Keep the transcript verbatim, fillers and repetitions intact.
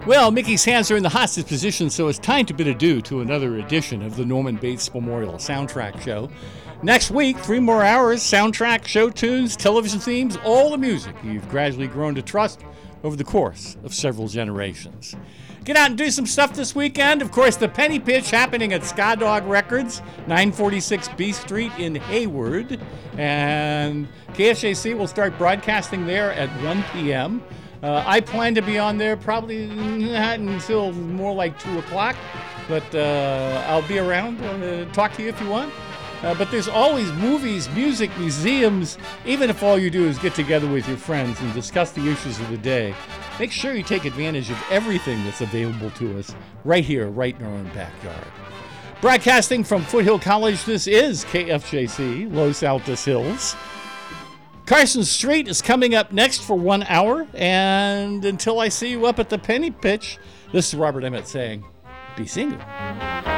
Well, Mickey's hands are in the hostage position, so it's time to bid adieu to another edition of the Norman Bates Memorial Soundtrack Show. Next week, three more hours, soundtrack, show tunes, television themes, all the music you've gradually grown to trust over the course of several generations. Get out and do some stuff this weekend. Of course, the Penny Pitch happening at Ska Dog Records, nine forty-six B Street in Hayward. And K F J C will start broadcasting there at one p.m. Uh, I plan to be on there probably not until more like two o'clock, but uh, I'll be around to talk to you if you want. Uh, but there's always movies, music, museums, even if all you do is get together with your friends and discuss the issues of the day. Make sure you take advantage of everything that's available to us right here, right in our own backyard. Broadcasting from Foothill College, this is K F J C, Los Altos Hills. Carson Street is coming up next for one hour, and until I see you up at the Penny Pitch, this is Robert Emmett saying, be single.